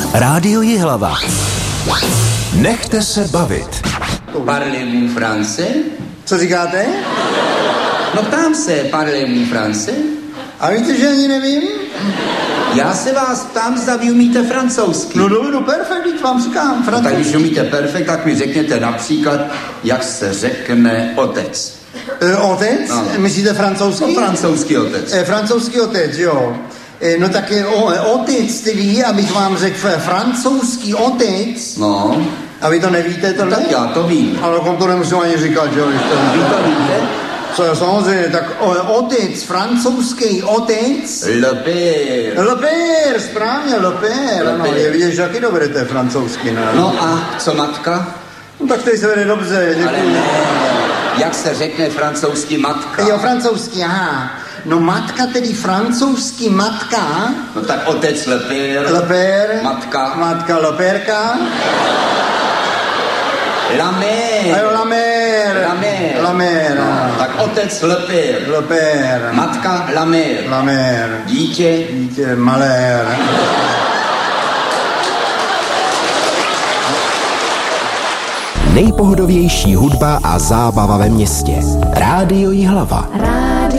Rádio Jihlava. Nechte se bavit. Parlez-vous français? Co říkáte? No ptám se, parlez-vous français? A víte, že ani nevím? Já se vás ptám, zda vy umíte francouzsky. No perfekt, teď vám říkám No, tak když umíte perfekt, tak mi řekněte například, jak se řekne otec. Otec? No. Myslíte francouzský? No, francouzský otec. Francouzský otec, jo. No tak otec tedy, abych vám řekl francouzský otec. No. A vy to nevíte tohle? Tak já to vím. Ale to nemusím ani říkat, že jo. Vy to víte? Co, samozřejmě, tak otec, francouzský otec. Le père. Le père, správně, le père. Ano, je vidět, že taky dobré to je francouzsky, ne? No a co matka? No tak to se vede dobře, děkuji. Ale ne, jak se řekne francouzsky matka? Jo, francouzský, aha. No matka tedy francouzský matka. No tak otec le père. Le père. Matka. Matka le pérka. La mère. A jo, la mère. La mère. La mère. No, tak otec le père. Le père. Matka la mère. La mère. Dítě. Dítě malér. Nejpohodovější hudba a zábava ve městě. Rádio Jihlava.